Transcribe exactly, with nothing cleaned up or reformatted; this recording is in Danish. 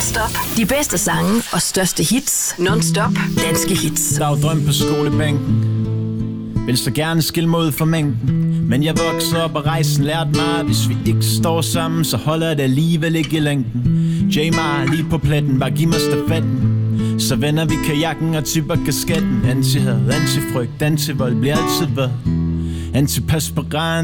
Non-stop. De bedste sange og største hits. Non-stop. Danske hits. Der er jo drøm på skolebænken. Vil så gerne skille mod for mængden. Men jeg voksede op og rejsen lærte mig, hvis vi ikke står sammen, så holder det alligevel ikke i længden. Jamar lige på pletten, bare giv mig stafetten. Så vender vi kajakken og tipper kasketten. Anti-had, anti-frygt, anti-vold bliver altid hvad. Anti-perspirant,